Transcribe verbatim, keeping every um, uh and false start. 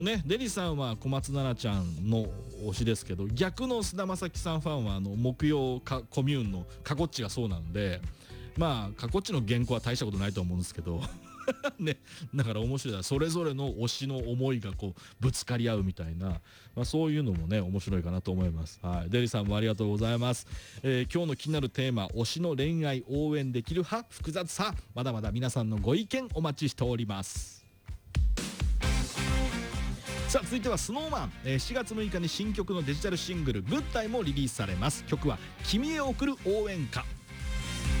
ね、デリさんは小松菜奈ちゃんの推しですけど、逆の菅田将暉さんファンはあの木曜かコミューンのかこっちがそうなんで、まあかこっちの原稿は大したことないと思うんですけどね、だから面白いな、それぞれの推しの思いがこうぶつかり合うみたいな、まあ、そういうのもね面白いかなと思います。はい、デリさんもありがとうございます。えー、今日の気になるテーマ、推しの恋愛応援できる派複雑さ、まだまだ皆さんのご意見お待ちしております。さあ続いては スノーマン、えー、しがつむいかに新曲のデジタルシングル「グッダイ」もリリースされます。曲は君へ送る応援歌。